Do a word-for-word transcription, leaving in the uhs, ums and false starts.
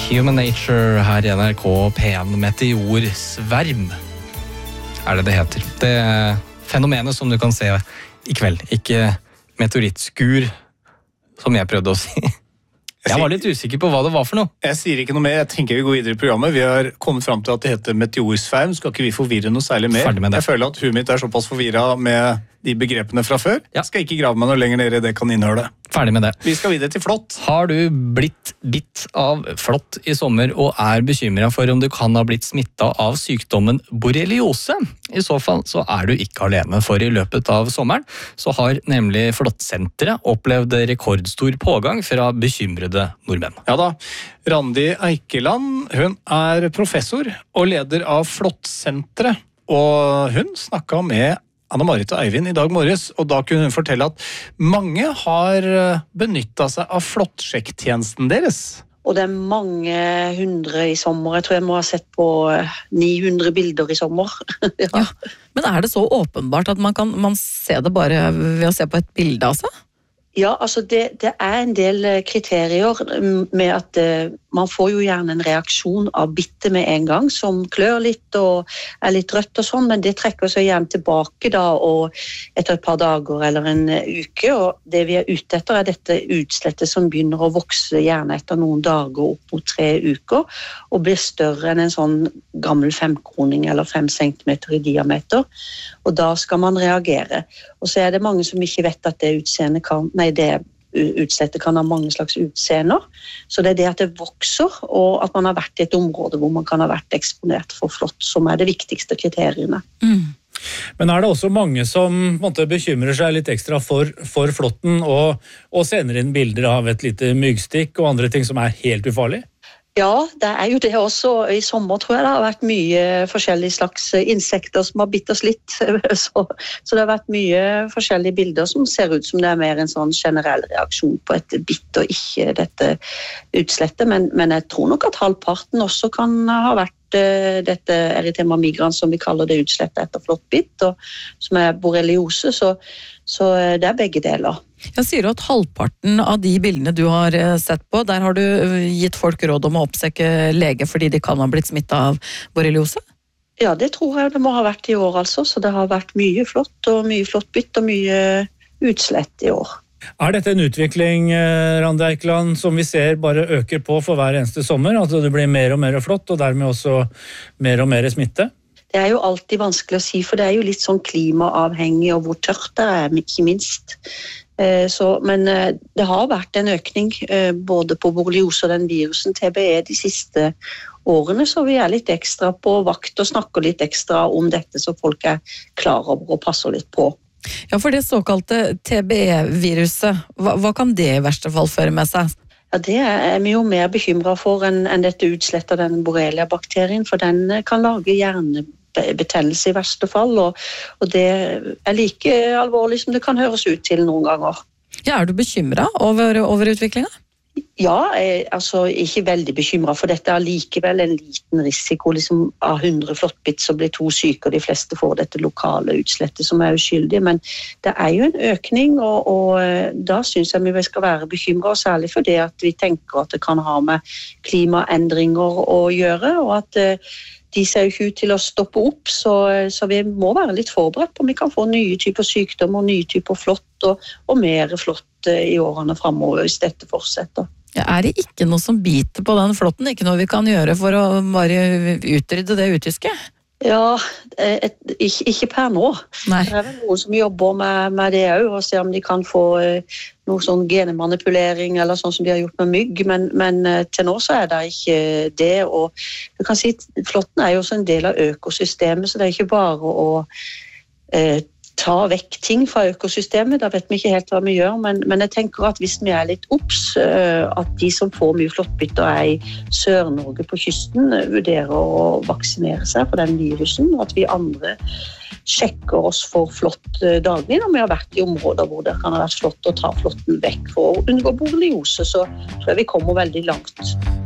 Human Nature her i N R K P en. Meteorsverm er det det heter. Det fenomenet som du kan se i kveld, ikke meteorittskur, som jeg prøvde å si. Jeg var litt usikker på hva det var for noe. Jeg sier ikke noe mer, jeg tenker vi går videre i programmet. Vi har kommet frem til at det heter meteorsverm, skal ikke vi forvirre noe særlig mer. Ferdig med det. Jeg føler at huet mitt er såpass forvirret med de begrepene fra før. Ja. Jeg skal ikke grave meg noe lenger ned i det kan innhøre. Ferdig med det. Vi skal videre til flått. Har du blitt bitt av flått i sommer og er bekymret for om du kan ha blitt smittet av sykdommen borreliose? I så fall så er du ikke alene, for i løpet av sommeren så har nemlig Flåttsenteret opplevd rekordstor pågang fra bekymrede nordmenn. Ja da, Randi Eikeland, hun er professor og leder av Flåttsenteret, og hun snakket med Anna-Marit og Eivind i dag morges, og da kunne hun fortelle at mange har benyttet seg av flåttsjekktjenesten deres. Og det er mange hundre i sommer. Jeg tror jeg må ha sett på ni hundre bilder i sommer. Ja. Ja. Men er det så åpenbart at man kan man se det bare ved å se på et bilde av seg? Ja, altså det, det er en del kriterier med at uh, man får jo gjerne en reaksjon av bitte med en gang, som klør litt og er litt rødt og sånn, men det trekker seg gjerne tilbake da, og etter et par dager eller en uke, og det vi er ute etter er dette utslettet som begynner å vokse gjerne etter noen dager opp mot tre uker, og blir større enn en sånn gammel femkroning eller fem centimeter i diameter, og da skal man reagere. Og så er det mange som ikke vet at det utseendet kan, nei, det utslettet kan ha mange slags utseender. Så det er det at det vokser, og at man har vært i et område hvor man kan ha vært eksponert for flått, som er det viktigste kriteriene. Mm. Men er det også mange som på en måte, bekymrer seg litt ekstra for, for flåtten, og, og sender inn bilder av et lite myggstikk og andre ting som er helt ufarlig? Ja, det er jo det også. I sommer tror jeg det har vært mye forskjellige slags insekter som har bitt oss litt. Så, så det har vært mye forskjellige bilder som ser ut som det er mer en sånn generell reaksjon på et bitt og ikke dette utslettet. Men, men jeg tror nok at halvparten også kan ha vært dette erythema migrans, som vi kaller det utslettet etter flåttbitt, og som er borreliose, så, så det er begge deler. Jeg sier jo at halvparten av de bildene du har sett på, der har du gitt folk råd om å oppsøke lege fordi de kan ha blitt smittet av borreliose? Ja, det tror jeg det må ha vært i år altså, så det har vært mye flått og mye flåttbitt og mye utslett i år. Er dette en utvikling, Randi Eikeland, som vi ser bare øker på for hver eneste sommer? Altså det blir mer og mer flått, og dermed også mer og mer smitte? Det er jo alltid vanskelig å si, for det er jo litt sånn klimaavhengig, og hvor tørt det er, ikke minst. Så, men det har vært en økning både på borreliose og den virusen T B E de siste årene, så vi er litt ekstra på vakt og snakker litt ekstra om dette, så folk er klar over og passer litt på. Ja, for det såkalte T B E-viruset, hva, hva kan det i verste fall føre med seg? Ja, det er vi jo mer bekymret for enn, enn dette utslettet av den borrelia-bakterien, for den kan lage hjernebetennelse i verste fall, og, og det er like alvorlig som det kan høres ut til noen ganger. Ja, er du bekymret over, over utviklingen? Ja, jeg, altså ikke veldig bekymret, for dette er likevel en liten risiko. Liksom, av hundre flåttbitt så blir to syke, og de fleste får dette lokale utslettet som er uskyldig. Men det er jo en økning, og, og da synes jeg vi skal være bekymret, og særlig for det at vi tenker at det kan ha med klimaendringer å gjøre, og at de ser jo ikke ut til å stoppe opp, så, så vi må være litt forberedt på om vi kan få nye typer sykdom og nye typer flått, og, og mer flått i årene fremover hvis dette fortsetter. Ja, er det ikke noe som biter på den flåtten? Ikke noe vi kan gjøre for å bare utrydde det utyske? Ja, et, ikke, ikke per nå. Nei. Det er vel noen som jobber med, med det også, og ser om de kan få uh, noe sånn genemanipulering, eller sånn som de har gjort med mygg, men, men uh, til nå så er det ikke det, og du kan si flåtten er jo også en del av økosystemet, så det er ikke bare å uh, ta vekk ting fra økosystemet, da vet vi ikke helt hva vi gjør, men, men jeg tenker at hvis vi er litt obs, at de som får mye flåttbitt og er i Sør-Norge på kysten, vurderer å vaksinere seg for den virusen, og at vi andre sjekker oss for flått daglig når vi har vært i områder hvor det kan ha vært flått, og ta flåtten vekk for å unngå borreliose, så tror jeg vi kommer veldig langt.